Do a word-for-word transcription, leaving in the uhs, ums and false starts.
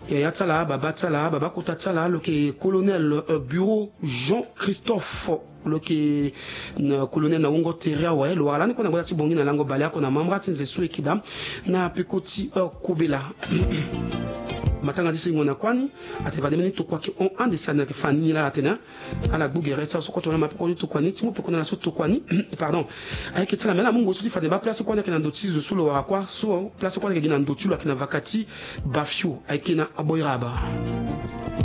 ya tsala baba tsala baba kota tsala le que colonel uh, bureau Jean-Christophe le que uh, colonel na wongo teria wa lo ala ni kona bati bongi na lango balya kona mamra tinze su ekidam na pekoti uh, kubela matanga disi ngona kwani ateba demeni to kwaki on ande sana ke fani ni la latena ala bugere tsa so kotona mapiko to kwani timo pekona na so to kwani pardon avec tala mela mungo so tifade ba place kwani ke na ndoti zo sulo wa kwa so place kwani ke na ndoti lo ke na vakati bafio avec na aboiraba